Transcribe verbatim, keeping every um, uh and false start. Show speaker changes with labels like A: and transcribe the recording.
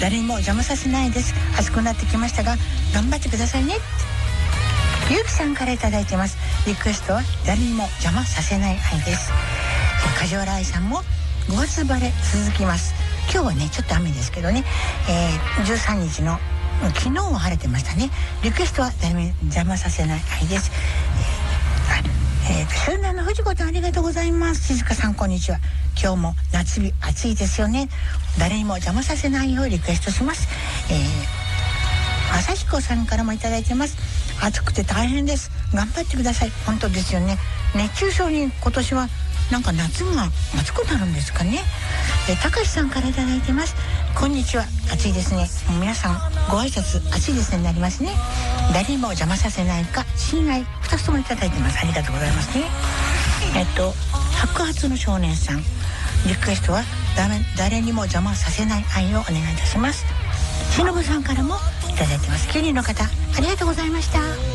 A: 誰にも邪魔させないです。暑くなってきましたが頑張ってくださいね。ゆうきさんからいただいてます。リクエストは誰にも邪魔させない愛です。梶原愛さんもごがつ晴れ続きます。今日はねちょっと雨ですけどね、えー、じゅうさんにちの昨日は晴れてましたね。リクエストは誰にも邪魔させない愛です。えーえー、と周南の藤子さんありがとうございます。静香さんこんにちは。今日も夏日暑いですよね。誰にも邪魔させないようリクエストします。えー、朝彦さんからもいただいてます。暑くて大変です。頑張ってください。本当ですよね。熱中症に今年はなんか夏が暑くなるんですかね。えー、高橋さんからいただいてます。こんにちは。暑いですね。皆さんご挨拶暑いですねになりますね。誰にも邪魔させないか親愛ふたつともいただいてます。ありがとうございますね。えっと白髪の少年さんリクエストは誰にも邪魔させない愛をお願いいたします。しのぶさんからもいただいてます。きゅうにんの方ありがとうございました。